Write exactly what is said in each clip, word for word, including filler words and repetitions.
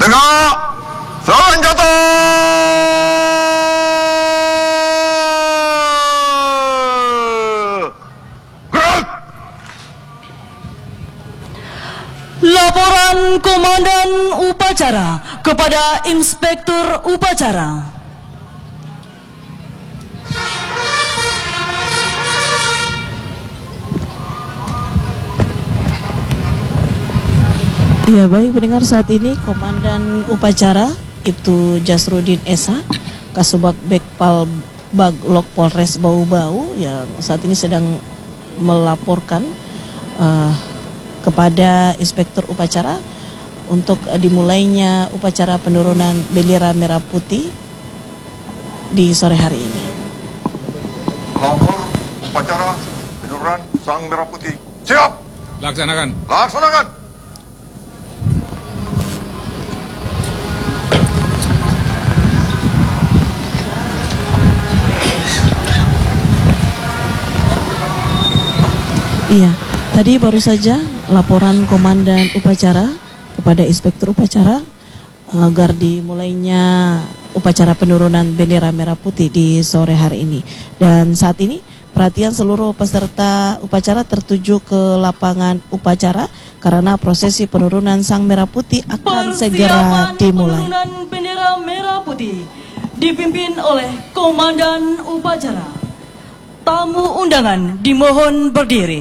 Tegak! Senjata! Gerak! Laporan Komandan Upacara kepada Inspektur Upacara. Ya baik pendengar, saat ini Komandan Upacara Ibtu Jasrudin Esa, Kasubag Bekpal Baglok Polres Bau-Bau yang saat ini sedang melaporkan uh, kepada Inspektur Upacara untuk uh, dimulainya upacara penurunan bendera merah putih di sore hari ini. Lapor upacara penurunan sang merah putih. Siap! Laksanakan. Laksanakan! Iya, tadi baru saja laporan Komandan Upacara kepada Inspektur Upacara agar dimulainya upacara penurunan bendera merah putih di sore hari ini. Dan saat ini perhatian seluruh peserta upacara tertuju ke lapangan upacara karena prosesi penurunan sang merah putih akan segera dimulai. Penurunan bendera merah putih dipimpin oleh Komandan Upacara. Tamu undangan dimohon berdiri.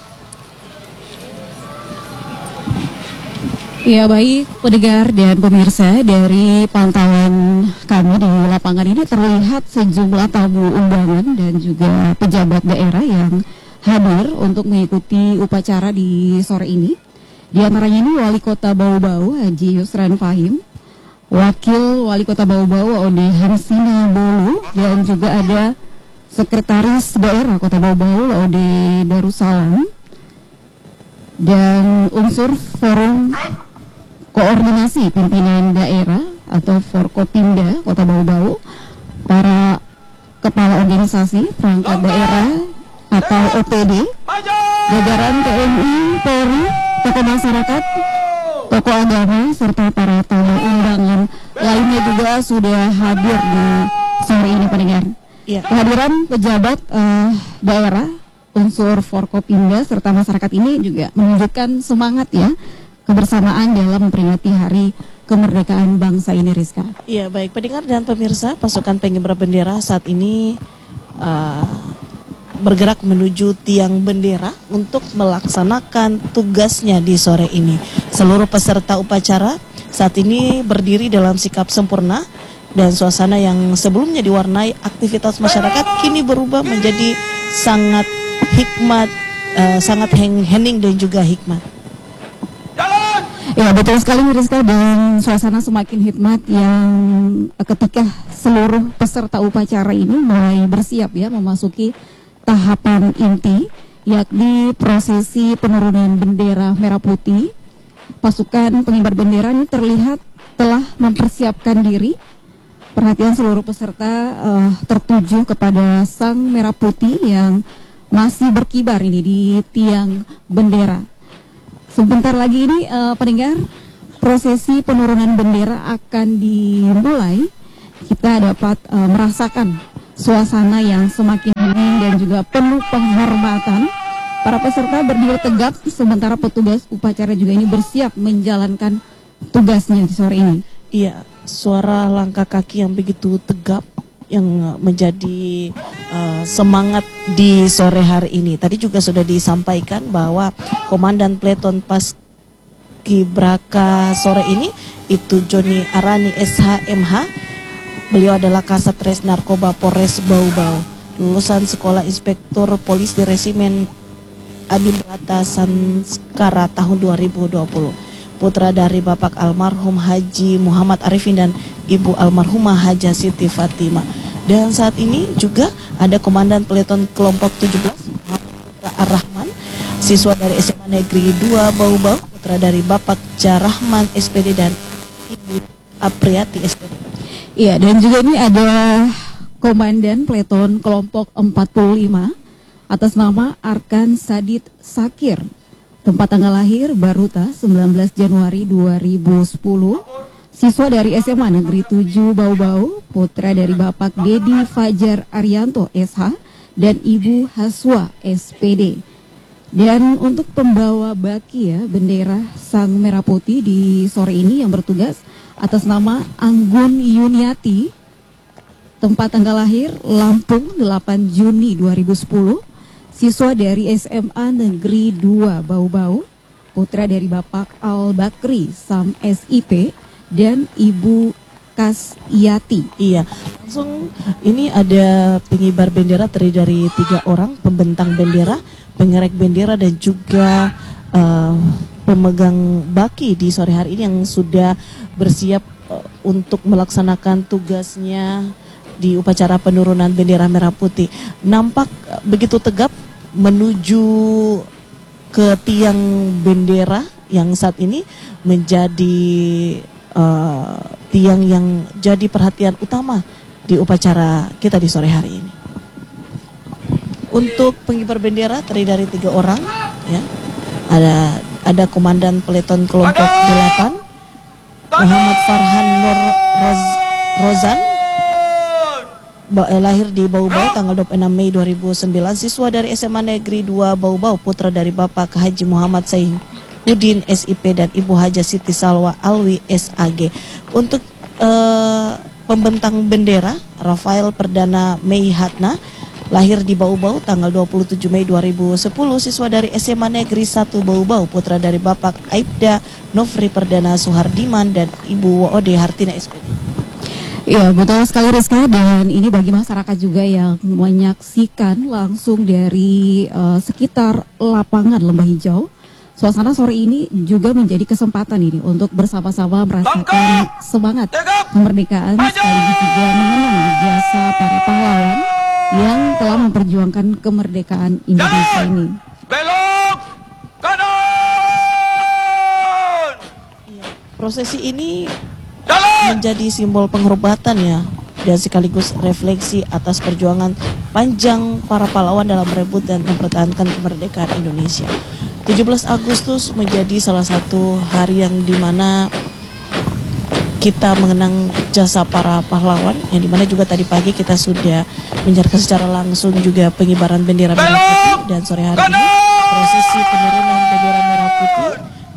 Ya baik pendengar dan pemirsa, dari pantauan kami di lapangan ini terlihat sejumlah tamu undangan dan juga pejabat daerah yang hadir untuk mengikuti upacara di sore ini. Di antaranya ini Wali Kota Bau-Bau Haji Yusran Fahim, Wakil Wali Kota Bau-Bau Ode Hansina Bolu, dan juga ada Sekretaris Daerah Kota Bau-Bau Ode Darussalam, dan unsur forum koordinasi pimpinan daerah atau Forkopimda Kota Bau-Bau, para kepala organisasi perangkat daerah atau O P D, jajaran T N I, Polri, tokoh masyarakat, tokoh agama, serta para tamu undangan lainnya juga sudah hadir di sore ini pendengar. Ya. Kehadiran pejabat uh, daerah, unsur Forkopimda serta masyarakat ini juga menunjukkan semangat ya, kebersamaan dalam memperingati Hari Kemerdekaan Bangsa ini, Rizka. Iya baik pendengar dan pemirsa, pasukan pengibar bendera saat ini uh, bergerak menuju tiang bendera untuk melaksanakan tugasnya di sore ini. Seluruh peserta upacara saat ini berdiri dalam sikap sempurna dan suasana yang sebelumnya diwarnai aktivitas masyarakat kini berubah menjadi sangat hikmat, uh, sangat hening dan juga hikmat. Ya betul sekali Rizka, dan suasana semakin hikmat yang ketika seluruh peserta upacara ini mulai bersiap ya memasuki tahapan inti, yakni prosesi penurunan bendera merah putih. Pasukan pengibar bendera ini terlihat telah mempersiapkan diri. Perhatian seluruh peserta uh, tertuju kepada sang merah putih yang masih berkibar ini di tiang bendera. Sebentar lagi ini uh, pendengar, prosesi penurunan bendera akan dimulai. Kita dapat uh, merasakan suasana yang semakin hening dan juga penuh penghormatan. Para peserta berdiri tegap sementara petugas upacara juga ini bersiap menjalankan tugasnya di sore ini. Iya, suara langkah kaki yang begitu tegap yang menjadi uh, semangat di sore hari ini. Tadi juga sudah disampaikan bahwa Komandan Pleton Paskibraka sore ini itu Joni Arani S H M H. Beliau adalah Kasat Res Narkoba Polres Bau-Bau, lulusan Sekolah Inspektur Polisi Resimen Adibrata Sanskara tahun dua ribu dua puluh. Putra dari Bapak almarhum Haji Muhammad Arifin dan Ibu almarhumah Haja Siti Fatimah. Dan saat ini juga ada Komandan Peleton Kelompok tujuh belas Muhammad Ar-Rahman, siswa dari S M A Negeri dua Bau-Bau, putra dari Bapak Jarahman S P D dan Ibu Apriati S P D. Iya, dan juga ini ada Komandan Peleton Kelompok empat puluh lima atas nama Arkan Sadid Sakir. Tempat tanggal lahir Baruta sembilan belas Januari dua ribu sepuluh. siswa dari S M A Negeri tujuh Bau-Bau, putra dari Bapak Dedi Fajar Arianto S H dan Ibu Haswa S P D. Dan untuk pembawa baki ya bendera Sang Merah Putih di sore ini yang bertugas atas nama Anggun Yuniati, tempat tanggal lahir Lampung delapan Juni dua ribu sepuluh, siswa dari S M A Negeri dua Bau-Bau, putra dari Bapak Al Bakri Sam S I P dan Ibu Kasyati. Iya, langsung ini ada pengibar bendera terdiri dari tiga orang, pembentang bendera, pengerek bendera dan juga uh, pemegang baki di sore hari ini yang sudah bersiap uh, untuk melaksanakan tugasnya di upacara penurunan bendera merah putih. Nampak uh, begitu tegap menuju ke tiang bendera yang saat ini menjadi uh, tiang yang jadi perhatian utama di upacara kita di sore hari ini. Untuk pengibar bendera terdiri dari tiga orang, ya. Ada ada komandan peleton kelompok delapan, Muhammad Farhan Nur Roz, Rozan, ba, eh, lahir di Bau-Bau tanggal dua puluh enam Mei dua ribu sembilan, siswa dari S M A Negeri dua Bau-Bau, putra dari Bapak Haji Muhammad Saihuddin S I P dan Ibu Haja Siti Salwa Alwi S A G. Untuk eh, pembentang bendera Rafael Perdana Mei Hatna, lahir di Bau-Bau tanggal dua puluh tujuh Mei dua ribu sepuluh, siswa dari S M A Negeri satu Bau-Bau, putra dari Bapak Aibda Nofri Perdana Suhardiman dan Ibu Ode Hartina S P D. Iya, betul sekali Rizka, dan ini bagi masyarakat juga yang menyaksikan langsung dari uh, sekitar lapangan Lembah Hijau. Suasana sore ini juga menjadi kesempatan ini untuk bersama-sama merasakan semangat kemerdekaan sekaligus juga mengenang jasa para pahlawan yang telah memperjuangkan kemerdekaan Indonesia ini. Belok kanan. Prosesi ini Jalan. menjadi simbol penghormatan ya, dan sekaligus refleksi atas perjuangan panjang para pahlawan dalam merebut dan mempertahankan kemerdekaan Indonesia. tujuh belas Agustus menjadi salah satu hari yang dimana kita mengenang jasa para pahlawan, yang dimana juga tadi pagi kita sudah menyaksikan secara langsung juga pengibaran bendera merah putih, dan sore hari ini prosesi penurunan bendera merah putih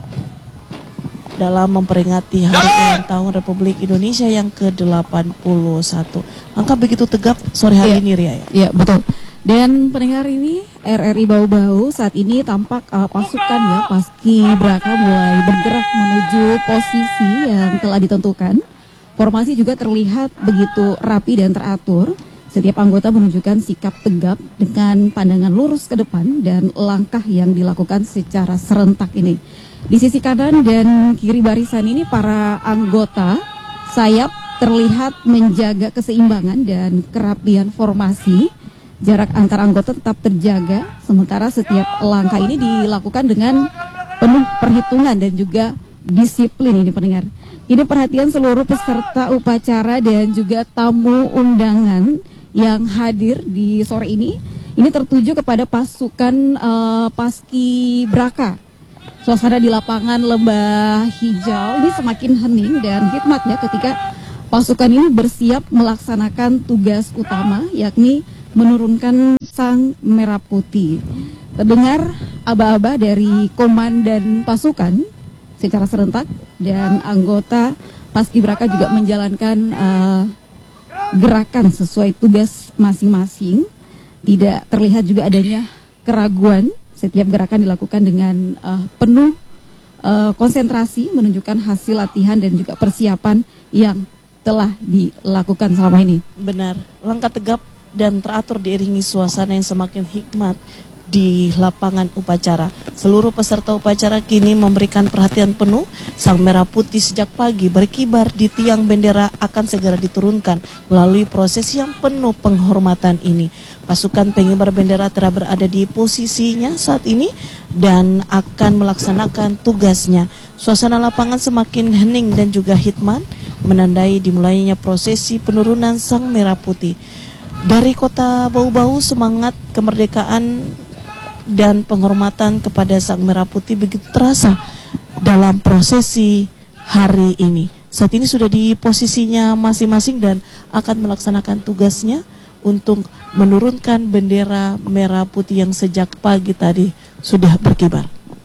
dalam memperingati hari ulang tahun Republik Indonesia yang ke delapan puluh satu. Angka begitu tegap sore hari Iya. ini, Ria. Iya, betul. Dan pendengar ini R R I Bau-Bau saat ini tampak uh, pasukan ya Paski Braka mulai bergerak menuju posisi yang telah ditentukan. Formasi juga terlihat begitu rapi dan teratur. Setiap anggota menunjukkan sikap tegap dengan pandangan lurus ke depan dan langkah yang dilakukan secara serentak ini. Di sisi kanan dan kiri barisan ini para anggota sayap terlihat menjaga keseimbangan dan kerapian formasi. Jarak antar anggota tetap terjaga, sementara setiap langkah ini dilakukan dengan penuh perhitungan dan juga disiplin ini pendengar. Ini perhatian seluruh peserta upacara dan juga tamu undangan yang hadir di sore ini. Ini tertuju kepada pasukan uh, Paski Braka. Suasana di lapangan Lembah Hijau ini semakin hening dan hikmat ya ketika pasukan ini bersiap melaksanakan tugas utama, yakni menurunkan Sang Merah Putih. Terdengar aba-aba dari komandan pasukan secara serentak, dan anggota Paskibraka juga menjalankan uh, gerakan sesuai tugas masing-masing. Tidak terlihat juga adanya keraguan. Setiap gerakan dilakukan dengan uh, penuh uh, konsentrasi, menunjukkan hasil latihan dan juga persiapan yang telah dilakukan selama ini. Benar, langkah tegap dan teratur diiringi suasana yang semakin hikmat di lapangan upacara. Seluruh peserta upacara kini memberikan perhatian penuh. Sang Merah Putih sejak pagi berkibar di tiang bendera akan segera diturunkan melalui proses yang penuh penghormatan ini. Pasukan pengibar bendera telah berada di posisinya saat ini dan akan melaksanakan tugasnya. Suasana lapangan semakin hening dan juga hikmat, menandai dimulainya prosesi penurunan Sang Merah Putih. Dari kota Bau-Bau, semangat kemerdekaan dan penghormatan kepada Sang Merah Putih begitu terasa dalam prosesi hari ini. saat ini sudah di posisinya masing-masing dan akan melaksanakan tugasnya untuk menurunkan bendera merah putih yang sejak pagi tadi sudah berkibar.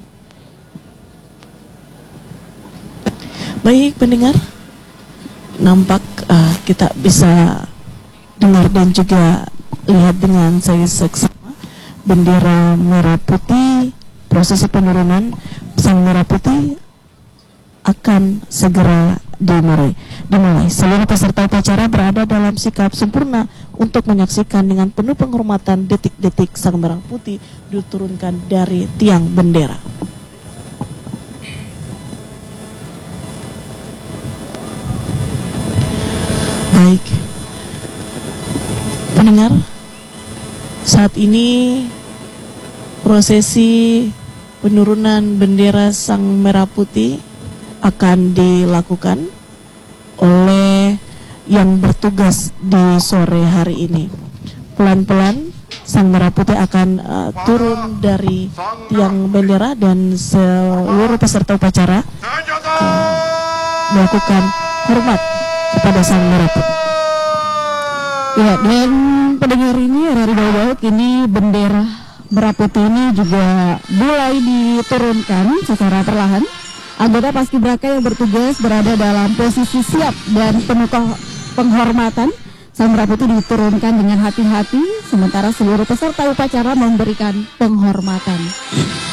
Baik pendengar, nampak uh, kita bisa dengar dan juga lihat dengan saya seksama bendera merah putih. Prosesi penurunan sang merah putih akan segera dimulai. Dimulai. Seluruh peserta upacara berada dalam sikap sempurna untuk menyaksikan dengan penuh penghormatan detik-detik sang merah putih diturunkan dari tiang bendera. Baik, pendengar, saat ini prosesi penurunan bendera sang merah putih akan dilakukan oleh yang bertugas di sore hari ini. Pelan-pelan sang merah putih akan uh, turun dari tiang bendera dan seluruh peserta upacara uh, melakukan hormat kepada sang merah putih. Ya, dan pendengar ini dari bawah kini bendera merah putih ini juga mulai diturunkan secara perlahan. Anggota Paskibraka yang bertugas berada dalam posisi siap dan penuh penghormatan. Sang merah putih diturunkan dengan hati-hati, sementara seluruh peserta upacara memberikan penghormatan.